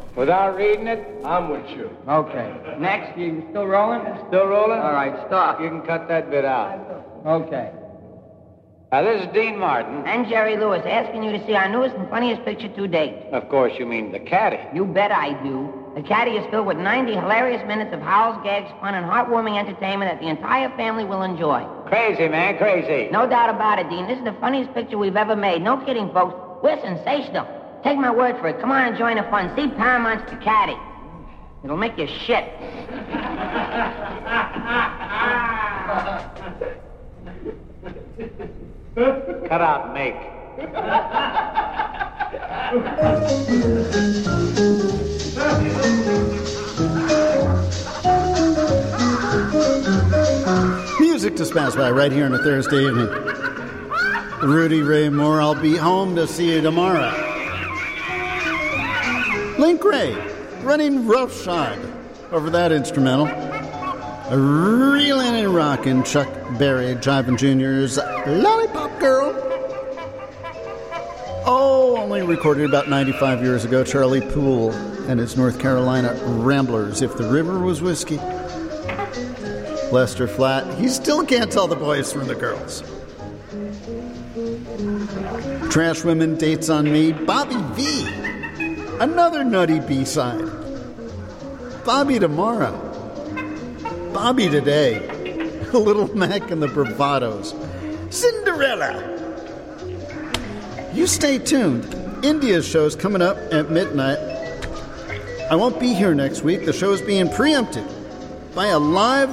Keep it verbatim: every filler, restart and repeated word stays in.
Without reading it, I'm with you. Okay. Next, you still rolling? Still rolling? All right, stop. You can cut that bit out. Okay. Now, this is Dean Martin. And Jerry Lewis, asking you to see our newest and funniest picture to date. Of course, you mean the caddy. You bet I do. The caddy is filled with ninety hilarious minutes of howls, gags, fun, and heartwarming entertainment that the entire family will enjoy. Crazy, man, crazy. No doubt about it, Dean. This is the funniest picture we've ever made. No kidding, folks. We're sensational. Take my word for it. Come on and join the fun. See Paramount's The Caddy. It'll make you shit. Cut out make. Music to pass by right here on a Thursday evening. Rudy Ray Moore, I'll be home to see you tomorrow. Link Ray, running roughshod over that instrumental. Reeling and rocking Chuck Berry, Jive and Junior's Lollipop Girl. Oh, only recorded about ninety-five years ago, Charlie Poole and his North Carolina Ramblers, If the River Was Whiskey. Lester Flatt, he still can't tell the boys from the girls. Trash Women, Dates on Me, Bobby V. Another nutty B-side. Bobby Tomorrow. Bobby Today. Little Mac and the Bravados. Cinderella. You stay tuned. India's show's coming up at midnight. I won't be here next week. The show's being preempted by a live